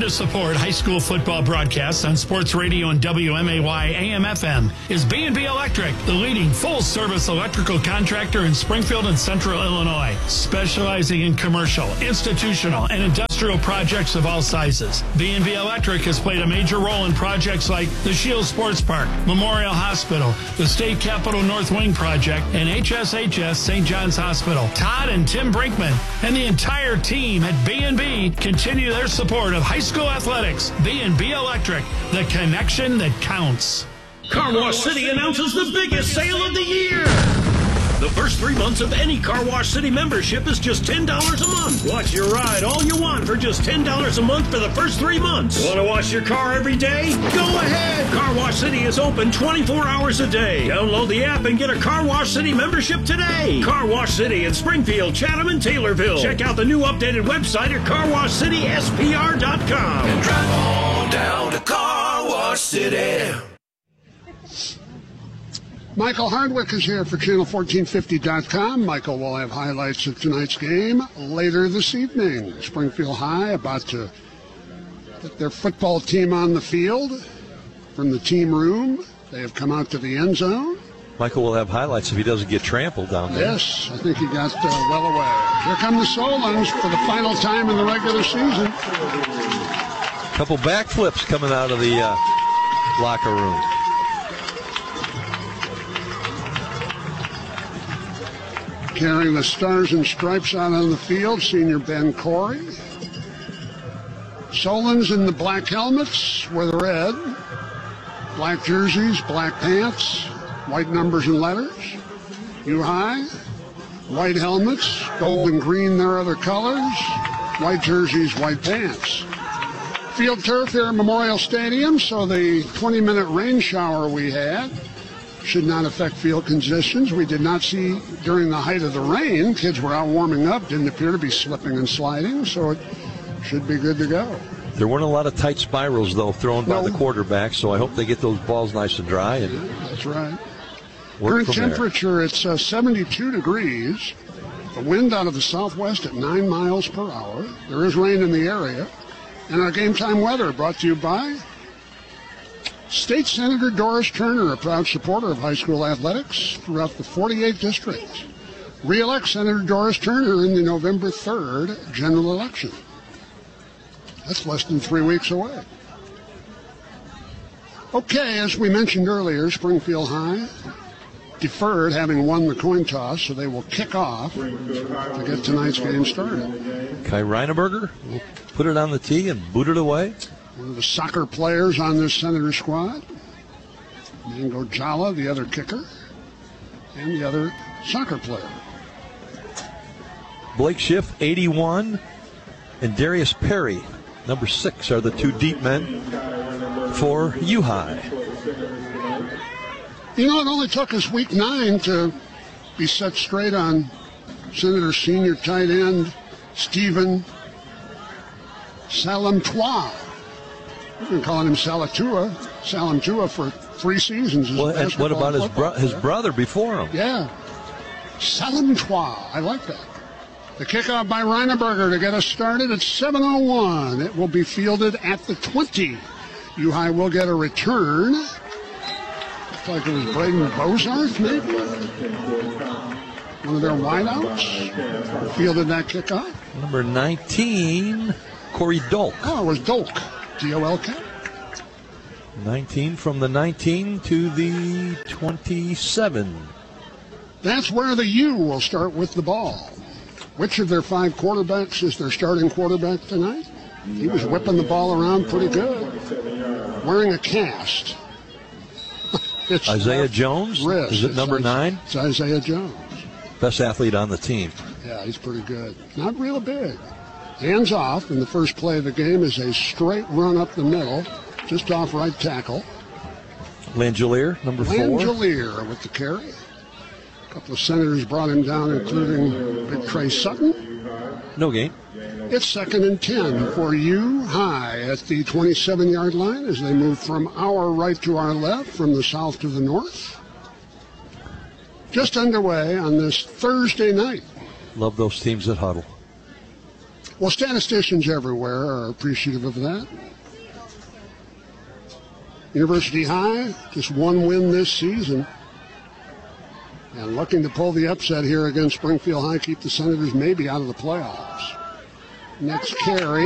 to support high school football broadcasts on sports radio and WMAY AM/FM is B&B Electric, the leading full-service electrical contractor in Springfield and Central Illinois, specializing in commercial, institutional, and industrial projects of all sizes. B&B Electric has played a major role in projects like the Shield Sports Park, Memorial Hospital, the State Capitol North Wing Project, and HSHS St. John's Hospital. Todd and Tim Brinkman and the entire team at B&B continue their support of high school athletics. B&B Electric, the connection that counts. Car Wash City announces the biggest sale of the year. The first 3 months of any Car Wash City membership is just $10 a month. Watch your ride all you want for just $10 a month for the first 3 months. Want to wash your car every day? Go ahead. Car Wash City is open 24 hours a day. Download the app and get a Car Wash City membership today. Car Wash City in Springfield, Chatham, and Taylorville. Check out the new updated website at carwashcityspr.com. And drive on down to Car Wash City. Michael Hardwick is here for Channel1450.com. Michael will have highlights of tonight's game later this evening. Springfield High about to get their football team on the field from the team room. They have come out to the end zone. Michael will have highlights if he doesn't get trampled down there. Yes, I think he got well away. Here come the Solons for the final time in the regular season. A couple backflips coming out of the locker room. Carrying the Stars and Stripes out on the field, senior Ben Corey. Solons in the black helmets with red. Black jerseys, black pants, white numbers and letters. U-High, white helmets, gold and green their other colors. White jerseys, white pants. Field turf here at Memorial Stadium, so the 20-minute rain shower we had should not affect field conditions. We did not see during the height of the rain. Kids were out warming up, didn't appear to be slipping and sliding, so it should be good to go. There weren't a lot of tight spirals, though, thrown by the quarterback, so I hope they get those balls nice and dry. And that's right. Current temperature, it's 72 degrees. The wind out of the southwest at 9 miles per hour. There is rain in the area. And our game time weather brought to you by State Senator Doris Turner, a proud supporter of high school athletics throughout the 48th district. Re-elect Senator Doris Turner in the November 3rd general election. That's less than 3 weeks away. Okay, as we mentioned earlier, Springfield High deferred, having won the coin toss, so they will kick off to get tonight's game started. Kai Reineberger will put it on the tee and boot it away. One of the soccer players on this Senator squad. Mango Jala, the other kicker, and the other soccer player. Blake Schiff, 81, and Darius Perry, number 6, are the two deep men for U-High. You know, it only took us week 9 to be set straight on Senator senior tight end Stephen Salamtua. We've been calling him Salamtua for 3 seasons. Well, and what about his brother before him? Yeah. Salamtua. I like that. The kickoff by Reineberger to get us started at 7:01. It will be fielded at the 20. U-High will get a return. Looks like it was Braden Bozarth, maybe. One of their wideouts fielded that kickoff. Number 19, Corey Dolk. Oh, it was Dolk. D-O-L-K. 19 from the 19 to the 27. That's where the U will start with the ball. Which of their 5 quarterbacks is their starting quarterback tonight? He was whipping the ball around pretty good. Wearing a cast. It's Isaiah Jones? Wrist. Is it number 9? It's Isaiah Jones. Best athlete on the team. Yeah, he's pretty good. Not real big. Hands off, and the first play of the game is a straight run up the middle, just off right tackle. Langelier, number 4. Langelier with the carry. A couple of Senators brought him down, including big Trey Sutton. No gain. It's 2nd and 10 for U-High at the 27-yard line as they move from our right to our left, from the south to the north. Just underway on this Thursday night. Love those teams that huddle. Well, statisticians everywhere are appreciative of that. University High, just one win this season. And looking to pull the upset here against Springfield High, keep the Senators maybe out of the playoffs. Next carry.